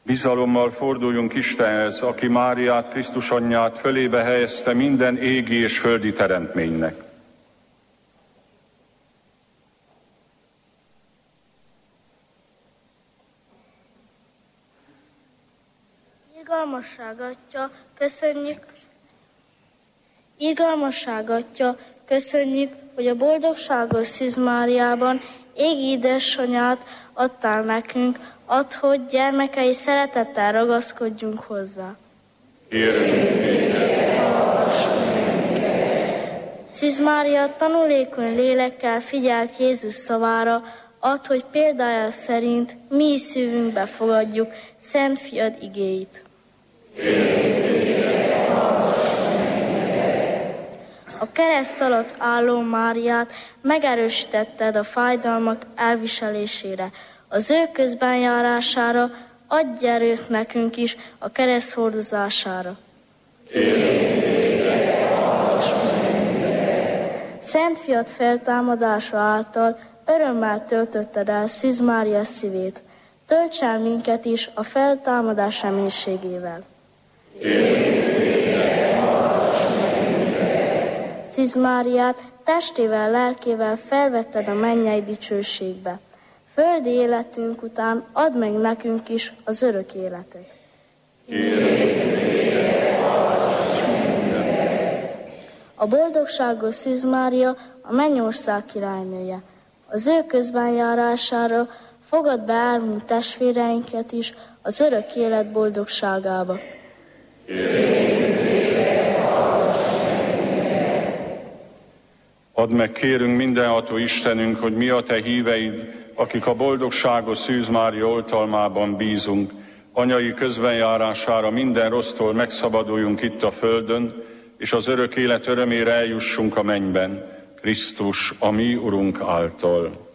Bizalommal forduljunk Istenhez, aki Máriát, Krisztus anyját fölébe helyezte minden égi és földi teremtménynek. Irgalmasság Atya, köszönjük, hogy a boldogságos Szűz Máriában égi édesanyját adtál nekünk, add, hogy gyermekei szeretettel ragaszkodjunk hozzá. Kérünk téged, hallgass minket! Szűz Mária tanulékony lélekkel figyelt Jézus szavára, add, hogy példája szerint mi is szívünkbe fogadjuk Szent Fiad igéit. Kérünk téged, hallgass A kereszt alatt álló Máriát megerősítetted a fájdalmak elviselésére, az ő közbenjárására, adj erőt nekünk is a kereszt hordozására. Szent Fiad feltámadása által örömmel töltötted el Szűz Mária szívét. Tölts el minket is a feltámadás reménységével. Szűz Máriát testével, lelkével felvetted a mennyei dicsőségbe. Földi életünk után add meg nekünk is az örök életet. A boldogságos Szűz Mária a mennyország királynője. Az ő közbenjárására fogad be elhunyt testvéreinket is az örök élet boldogságába. Add meg, kérünk, mindenható Istenünk, hogy mi a te híveid, akik a boldogságos Szűz Mária oltalmában bízunk, anyai közbenjárására minden rossztól megszabaduljunk itt a földön, és az örök élet örömére eljussunk a mennyben, Krisztus, a mi Urunk által.